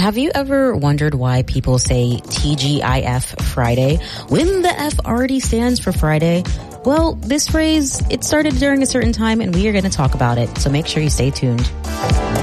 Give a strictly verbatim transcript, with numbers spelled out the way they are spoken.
Have you ever wondered why people say T G I F Friday when the F already stands for Friday? Well, this phrase, it started during a certain time and we are going to talk about it, so make sure you stay tuned.